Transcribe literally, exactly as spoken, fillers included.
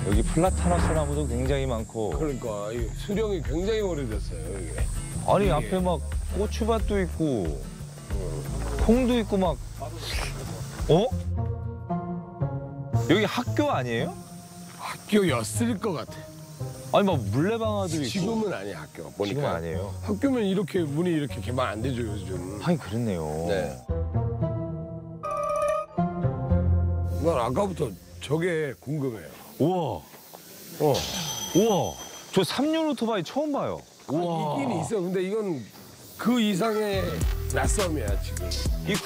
여기 플라타너스 나무도 굉장히 많고. 그러니까 이 수령이 굉장히 오래됐어요, 이게. 아니, 앞에 막 고추밭도 있고, 콩도 있고 막. 어? 여기 학교 아니에요? 학교였을 것 같아. 아니, 막 물레방아도 있고. 지금은 아니야, 학교. 보니까. 지금은 아니에요. 학교면 이렇게 문이 이렇게 개방 안 되죠, 요즘. 하긴 그렇네요. 네. 난 아까부터 저게 궁금해요. 우와, 어. 우와. 저 삼 륜 오토바이 처음 봐요. 우와. 있긴 있어. 근데 이건 그 이상의 낯섦이야, 지금. 이